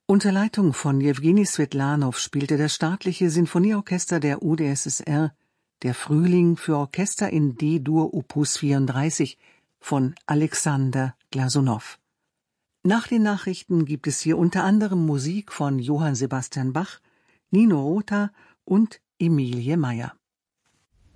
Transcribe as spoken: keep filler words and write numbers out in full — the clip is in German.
Unter Leitung von Jewgeni Swetlanow spielte das Staatliche Sinfonieorchester der U d S S R Der Frühling für Orchester in D-Dur Opus vierunddreißig von Alexander Glasunow. Nach den Nachrichten gibt es hier unter anderem Musik von Johann Sebastian Bach, Nino Rota und Emilie Meyer.